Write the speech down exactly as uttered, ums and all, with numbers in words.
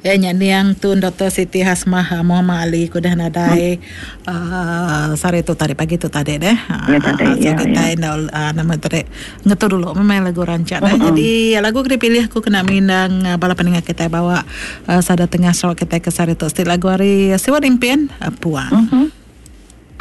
Ya nyanyi yang tu Doktor Siti Hasmah Muhammad Ali kudah nadai uh, sare tu tadi pagi tu tadi deh. Ya tadi So ya. kita ya. indah uh, nama tadi ngetu dulu memang lagu rancak dah. Mm-mm. Jadi lagu kena pilih aku kena minang uh, bala pendengar kita bawa uh, sada tengah Sarawak kita ke sare tu. Setiap lagu hari siwa impian uh, puang. Mhm.